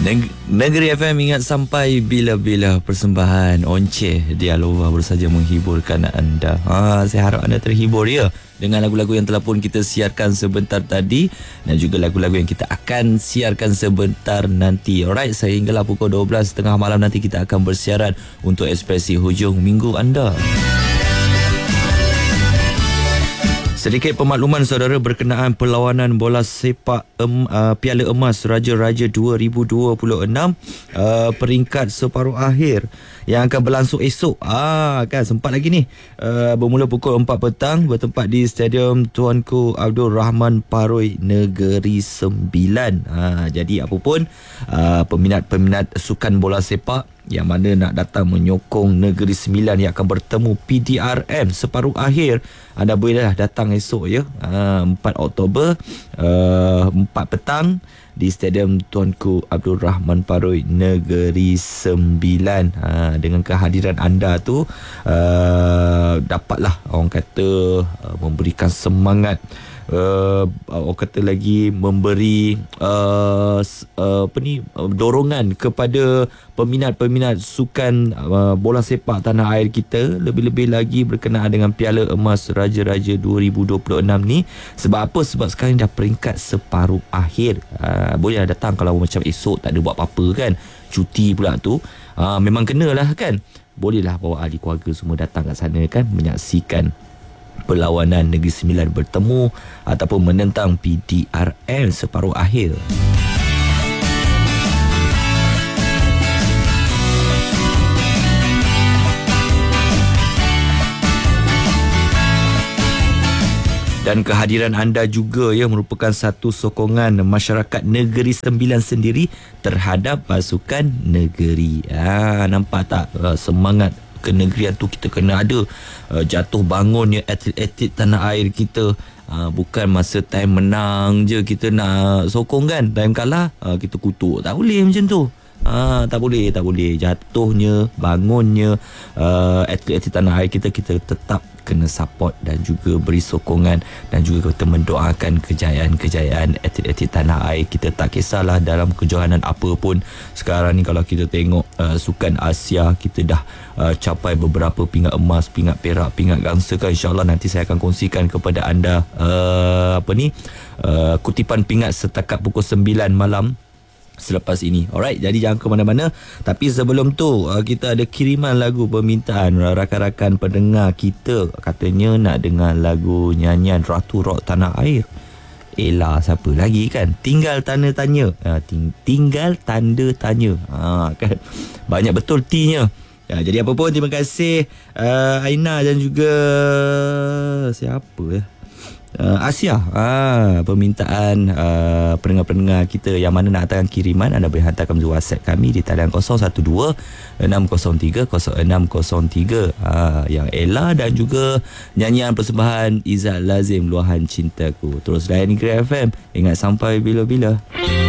Negeri FM ingat sampai bila-bila persembahan Once Dialova baru saja menghiburkan anda. Saya harap anda terhibur ya dengan lagu-lagu yang telah pun kita siarkan sebentar tadi dan juga lagu-lagu yang kita akan siarkan sebentar nanti. Alright, sehinggalah pukul 12.30 malam nanti kita akan bersiaran untuk ekspresi hujung minggu anda. Sedikit pemakluman saudara berkenaan perlawanan bola sepak Piala Emas Raja-Raja 2026 peringkat separuh akhir yang akan berlangsung esok. Kan sempat lagi ni. Bermula pukul 4 petang bertempat di Stadium Tuanku Abdul Rahman Paroi Negeri Sembilan. Jadi apapun peminat-peminat sukan bola sepak yang mana nak datang menyokong Negeri Sembilan yang akan bertemu PDRM separuh akhir, anda bolehlah datang esok ya, 4 Oktober 4 petang di Stadium Tuanku Abdul Rahman Paroi Negeri Sembilan. Dengan kehadiran anda tu dapatlah orang kata memberikan semangat, orang kata lagi memberi dorongan kepada peminat-peminat sukan bola sepak tanah air kita, lebih-lebih lagi berkenaan dengan Piala Emas Raja-Raja 2026 ni. Sebab apa? Sebab sekarang dah peringkat separuh akhir. Boleh datang kalau macam esok tak ada buat apa-apa kan, cuti pula tu, memang kenalah kan. Bolehlah bawa ahli keluarga semua datang kat sana kan, menyaksikan perlawanan Negeri Sembilan bertemu ataupun menentang PDRM separuh akhir. Dan kehadiran anda juga ya merupakan satu sokongan masyarakat Negeri Sembilan sendiri terhadap pasukan negeri. Nampak tak semangat kenegerian tu kita kena ada. Jatuh bangunnya atlet-atlet tanah air kita. Bukan masa time menang je kita nak sokong kan, time kalah kita kutuk. Tak boleh macam tu. Tak boleh. Jatuhnya, bangunnya atlet-atlet tanah air kita tetap kena support dan juga beri sokongan dan juga kita mendoakan kejayaan atlet-atlet tanah air kita. Tak kisahlah dalam kejohanan apa pun sekarang ni, kalau kita tengok sukan Asia kita dah capai beberapa pingat emas, pingat perak, pingat gangsa kan. InsyaAllah nanti saya akan kongsikan kepada anda kutipan pingat setakat pukul 9 malam selepas ini. Alright, jadi jangan ke mana-mana. Tapi sebelum tu kita ada kiriman lagu permintaan rakan-rakan pendengar kita, katanya nak dengar lagu nyanyian Ratu Rock Tanah Air. Ella siapa lagi kan, tinggal tanda tanya. Tinggal tanda tanya kan, banyak betul T-nya. Jadi apa pun terima kasih Aina dan juga siapa ya, Asia, permintaan pendengar-pendengar kita yang mana nak hantarkan kiriman, anda boleh hantarkan melalui WhatsApp kami di talian 012-603-0603. Yang Ella dan juga nyanyian persembahan Izzat Lazim Luahan Cintaku. Terus layan Negeri FM, ingat sampai bila-bila.